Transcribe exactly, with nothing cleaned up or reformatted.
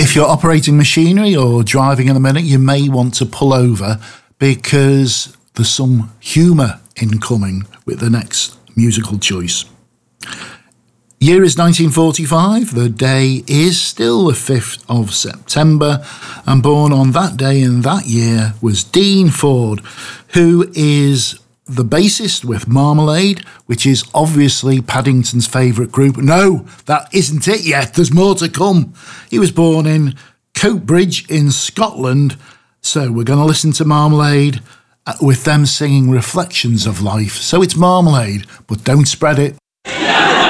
If you're operating machinery or driving in a minute, you may want to pull over because there's some humour incoming with the next musical choice. Year is nineteen forty-five. The day is still the fifth of September. And born on that day in that year was Dean Ford, who is the bassist with Marmalade, which is obviously Paddington's favourite group. No, that isn't it yet. There's more to come. He was born in Coatbridge in Scotland. So we're going to listen to Marmalade with them singing Reflections of Life. So it's Marmalade, but don't spread it.